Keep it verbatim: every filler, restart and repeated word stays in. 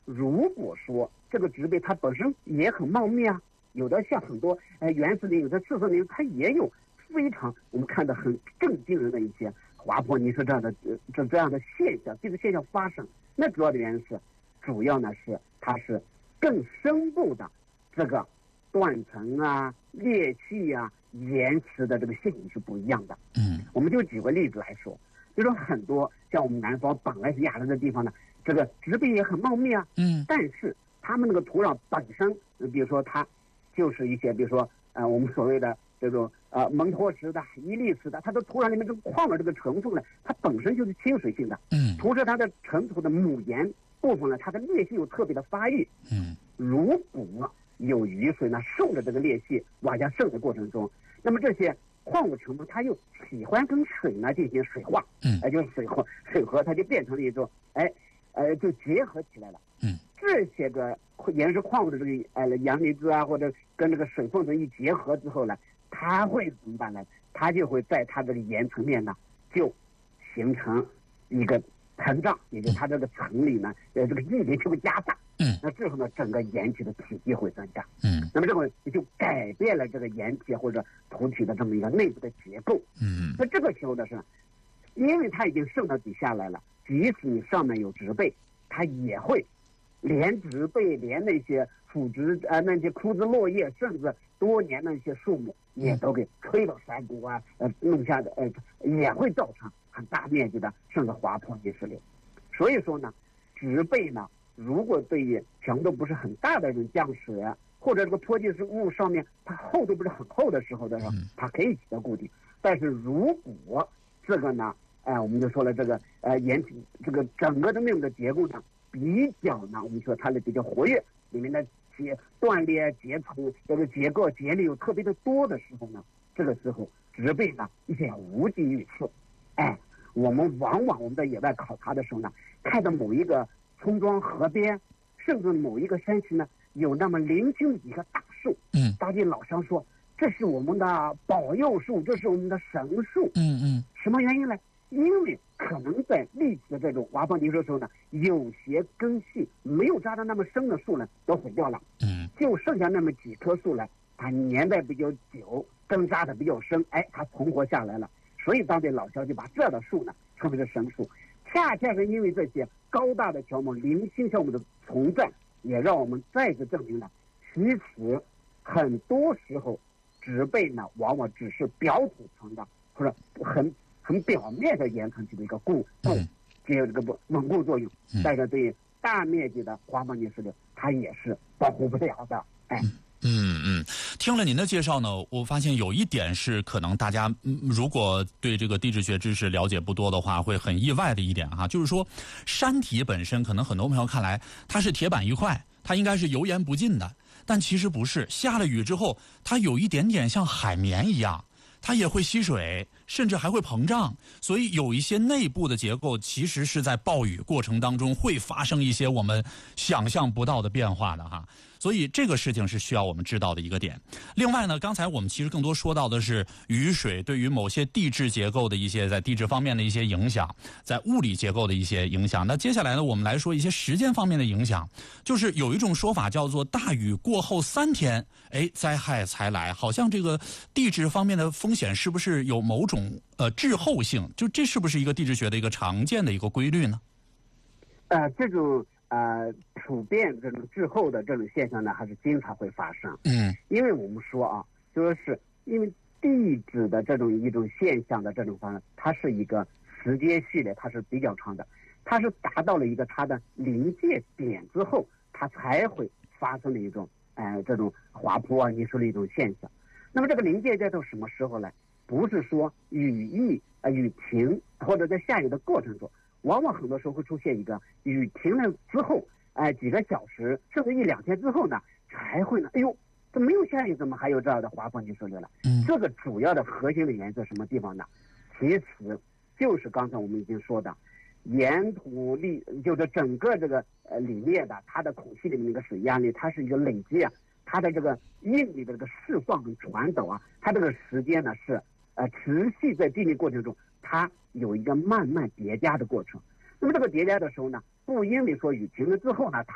如果说这个植被它本身也很茂密啊，有的像很多呃原始林，有的赤色林，它也有非常我们看到很震惊人的一些滑坡泥石这样的这这样的现象，这个现象发生，那主要的原因是，主要呢是它是更深部的这个断层啊、裂隙啊、岩石的这个性质是不一样的。 嗯， 我们就举个例子来说，就说很多像我们南方本来是亚热的地方呢，这个植被也很茂密啊， 嗯， 但是他们那个土壤本身，比如说它就是一些，比如说呃我们所谓的这种呃蒙脱石的、伊砾石的，它的土壤里面这个矿的这个成分呢，它本身就是亲水性的， 嗯， 同时它的尘土的母岩部分呢，它的裂隙又特别的发育， 嗯， 如果有雨水呢顺着这个裂隙往下渗的过程中，那么这些矿物成分它又喜欢跟水呢进行水化， 嗯， 呃、就是水合水合，它就变成了一种哎呃就结合起来了， 嗯， 这些个岩石矿物的这个呃阳离子啊，或者跟这个水分层一结合之后呢，它会怎么办呢？它就会在它这个岩层面呢就形成一个膨胀，也就是它这个层里呢呃这个毅力就会加大。 嗯， 那之后呢，整个岩体的体积会增加。 嗯， 那么这个也就改变了这个岩体或者土体的这么一个内部的结构。 嗯， 那这个时候呢是，因为它已经渗到底下来了，即使你上面有植被，它也会连植被、连那些腐殖呃那些枯枝落叶，甚至多年的一些树木，也都给推到山谷啊，呃弄下的呃也会造成很大面积的甚至滑坡泥石流。所以说呢，植被呢。如果对于强度不是很大的这种降水啊，或者这个坡地是物上面它厚度不是很厚的时候的时候，它可以起到固定。但是如果这个呢，哎、呃，我们就说了这个呃岩体这个整个的内部的结构呢比较呢，我们说它的比较活跃，里面的结断裂、结层这个结构节理有特别的多的时候呢，这个时候植被呢也无济于事。哎，我们往往我们在野外考察的时候呢，看到某一个村庄河边，甚至某一个山区呢，有那么零星几个大树， 嗯， 当地老乡说这是我们的保佑树，这是我们的神树， 嗯嗯， 什么原因呢？因为可能在历史的这种滑坡泥石的时候呢，有些根系没有扎得那么深的树呢，都毁掉了， 嗯， 就剩下那么几棵树呢，它年代比较久，根扎的比较深，哎，它存活下来了，所以当地老乡就把这样的树呢称为是神树。恰恰是因为这些高大的条目、零星条目的存在，也让我们再次证明了，其实很多时候植被呢，往往只是表土层的或者很很表面的岩层体的一个固固，只有这个不稳固作用，但是对于大面积的滑坡泥石流，它也是保护不了的，哎。 嗯嗯，听了您的介绍呢，我发现有一点是可能大家、嗯、如果对这个地质学知识了解不多的话，会很意外的一点哈，就是说山体本身可能很多朋友看来它是铁板一块，它应该是油盐不进的，但其实不是，下了雨之后，它有一点点像海绵一样。它也会吸水，甚至还会膨胀，所以有一些内部的结构其实是在暴雨过程当中会发生一些我们想象不到的变化的哈。所以这个事情是需要我们知道的一个点。另外呢，刚才我们其实更多说到的是雨水对于某些地质结构的一些在地质方面的一些影响，在物理结构的一些影响。那接下来呢，我们来说一些时间方面的影响，就是有一种说法叫做大雨过后三天，哎，灾害才来，好像这个地质方面的风险是不是有某种呃滞后性？就这是不是一个地质学的一个常见的一个规律呢？ 呃，这种呃普遍这种滞后的这种现象呢，还是经常会发生。 嗯， 因为我们说啊，就说是因为地质的这种一种现象的这种方式，它是一个时间系列，它是比较长的，它是达到了一个它的临界点之后，它才会发生的一种呃这种滑坡啊泥石的一种现象。那么这个临界点到什么时候呢？不是说雨易呃雨停或者在下雨的过程中，往往很多时候会出现一个雨停了之后，哎、呃、几个小时甚至一两天之后呢，才会呢，哎呦，这没有下雨，怎么还有这样的滑坡泥石流了？ 嗯， 这个主要的核心的原因在什么地方呢？其实就是刚才我们已经说的，岩土力就是整个这个呃里面的它的孔隙里面的一个水压力，它是一个累积啊。它的这个应力的这个释放跟传导啊，它这个时间呢是呃持续在地力过程中，它有一个慢慢叠加的过程。那么这个叠加的时候呢，不因为说雨停了之后呢，它